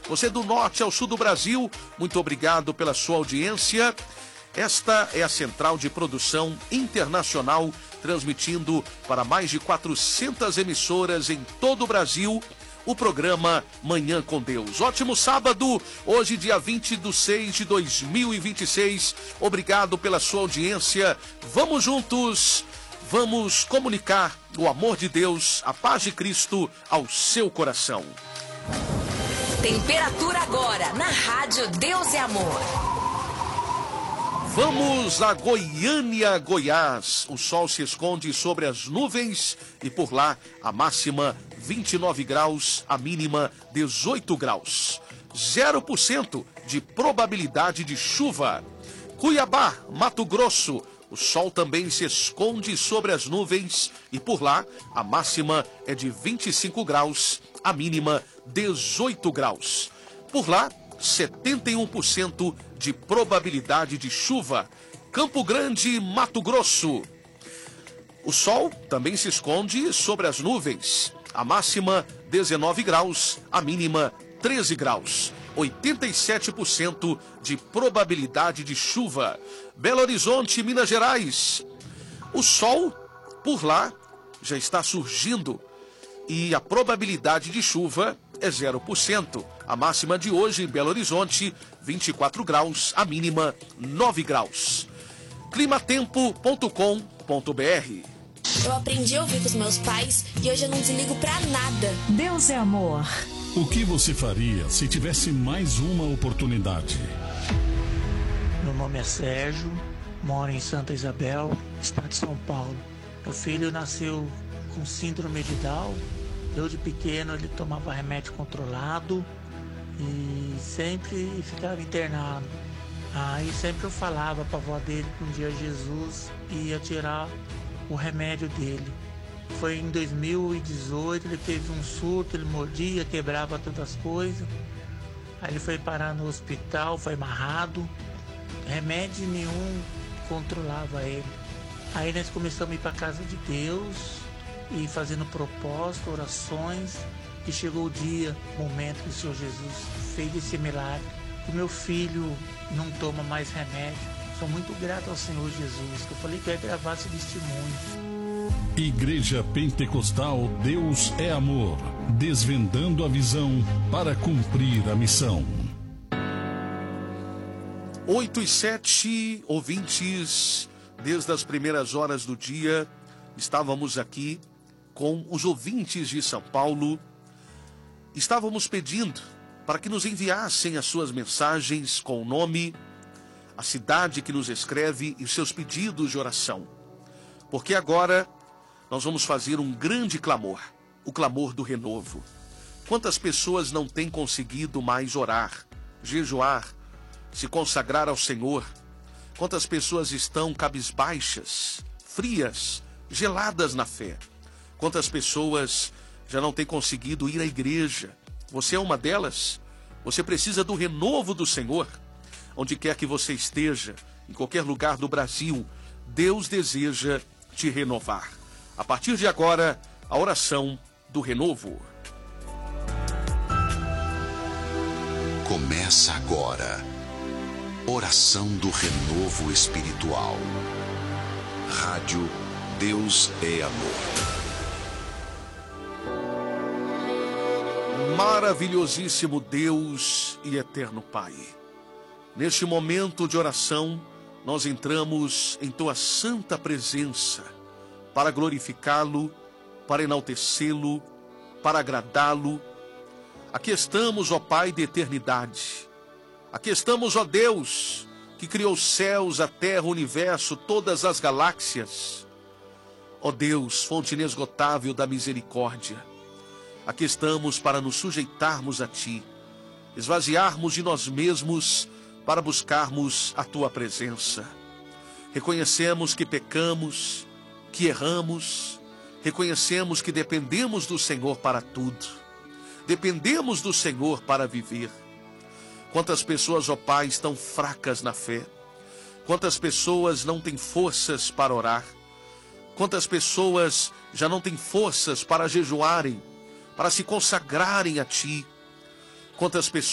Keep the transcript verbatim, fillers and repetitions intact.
Você do norte ao sul do Brasil, muito obrigado pela sua audiência. Esta é a Central de Produção Internacional, transmitindo para mais de quatrocentas emissoras em todo o Brasil, o programa Manhã com Deus. Ótimo sábado, hoje dia vinte de seis de dois mil e vinte e seis. Obrigado pela sua audiência. Vamos juntos, vamos comunicar o amor de Deus, a paz de Cristo ao seu coração. Temperatura agora na Rádio Deus é Amor. Vamos a Goiânia, Goiás. O sol se esconde sobre as nuvens e por lá a máxima vinte e nove graus, a mínima dezoito graus. zero por cento de probabilidade de chuva. Cuiabá, Mato Grosso. O sol também se esconde sobre as nuvens e por lá a máxima é de vinte e cinco graus, a mínima dezoito graus. Por lá, setenta e um por cento de probabilidade de chuva. Campo Grande, Mato Grosso. O sol também se esconde sobre as nuvens. A máxima dezenove graus, a mínima treze graus. oitenta e sete por cento de probabilidade de chuva. Belo Horizonte, Minas Gerais. O sol, por lá, já está surgindo e a probabilidade de chuva é zero por cento. A máxima de hoje em Belo Horizonte, vinte e quatro graus, a mínima nove graus. climatempo ponto com ponto br. Eu aprendi a ouvir com os meus pais e hoje eu não desligo pra nada. Deus é amor. O que você faria se tivesse mais uma oportunidade? Meu nome é Sérgio, moro em Santa Isabel, estado de São Paulo. Meu filho nasceu com síndrome de Down. Eu de pequeno ele tomava remédio controlado e sempre ficava internado. Aí sempre eu falava para a avó dele que um dia Jesus ia tirar o remédio dele. Foi em dois mil e dezoito, ele teve um surto, ele mordia, quebrava todas as coisas. Aí ele foi parar no hospital, foi amarrado. Remédio nenhum controlava ele. Aí nós começamos a ir para a casa de Deus e fazendo propósito, orações. E chegou o dia, o momento que o Senhor Jesus fez esse milagre. O meu filho não toma mais remédio. Sou muito grato ao Senhor Jesus, que eu falei que eu ia gravar esse testemunho. Igreja Pentecostal Deus é Amor, desvendando a visão para cumprir a missão. oito e sete, ouvintes, desde as primeiras horas do dia, estávamos aqui com os ouvintes de São Paulo. Estávamos pedindo para que nos enviassem as suas mensagens com o nome, a cidade que nos escreve e os seus pedidos de oração. Porque agora nós vamos fazer um grande clamor, o clamor do renovo. Quantas pessoas não têm conseguido mais orar, jejuar, se consagrar ao Senhor? Quantas pessoas estão cabisbaixas, frias, geladas na fé? Quantas pessoas já não têm conseguido ir à igreja? Você é uma delas? Você precisa do renovo do Senhor? Onde quer que você esteja, em qualquer lugar do Brasil, Deus deseja te renovar. A partir de agora, a oração do renovo. Começa agora. Oração do renovo espiritual. Rádio Deus é Amor. Maravilhosíssimo Deus e eterno Pai, neste momento de oração, nós entramos em Tua santa presença para glorificá-lo, para enaltecê-lo, para agradá-lo. Aqui estamos, ó Pai de eternidade. Aqui estamos, ó Deus, que criou os céus, a terra, o universo, todas as galáxias. Ó Deus, fonte inesgotável da misericórdia. Aqui estamos para nos sujeitarmos a Ti, esvaziarmos de nós mesmos para buscarmos a Tua presença. Reconhecemos que pecamos, que erramos, reconhecemos que dependemos do Senhor para tudo. Dependemos do Senhor para viver. Quantas pessoas, ó Pai, estão fracas na fé? Quantas pessoas não têm forças para orar? Quantas pessoas já não têm forças para jejuarem, para se consagrarem a Ti? Quantas pessoas